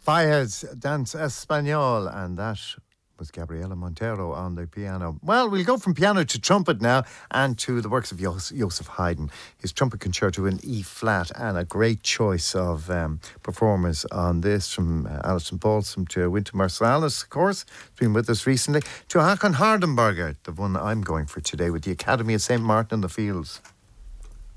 Fajes Dance Espanol, and that was Gabriela Montero on the piano. Well, we'll go from piano to trumpet now, and to the works of Joseph Haydn. His trumpet concerto in E flat, and a great choice of performers on this, from Alison Paulson to Wynton Marsalis, of course, who's been with us recently, to Håkon Hardenberger, the one I'm going for today, with the Academy of St. Martin in the Fields.